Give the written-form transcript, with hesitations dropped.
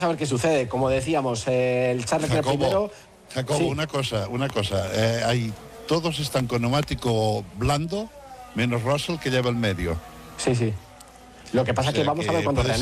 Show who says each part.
Speaker 1: a ver qué sucede. Como decíamos, el Charles Leclerc primero...
Speaker 2: Jacobo,
Speaker 1: sí.
Speaker 2: una cosa. Todos están con neumático blando, menos Russell, que lleva el medio.
Speaker 1: Sí. Lo que pasa es que vamos a ver cuándo